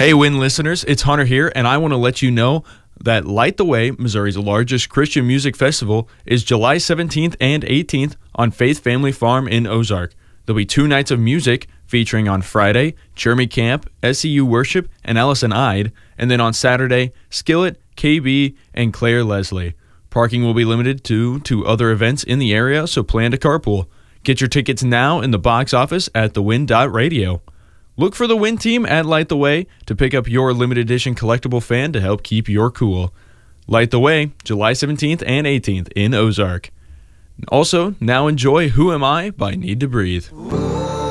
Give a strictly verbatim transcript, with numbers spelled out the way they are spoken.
Hey, Win listeners, it's Hunter here, and I want to let you know that Light the Way, Missouri's largest Christian music festival, is July seventeenth and eighteenth on Faith Family Farm in Ozark. There'll be two nights of music featuring on Friday, Jeremy Camp, S E U Worship, and Allison Ide, and then on Saturday, Skillet, K B, and Claire Leslie. Parking will be limited to to other events in the area, so plan to carpool. Get your tickets now in the box office at the win dot radio. Look for the Win team at Light the Way to pick up your limited edition collectible fan to help keep your cool. Light the Way, July seventeenth and eighteenth in Ozark. Also, now enjoy Who Am I by Need to Breathe.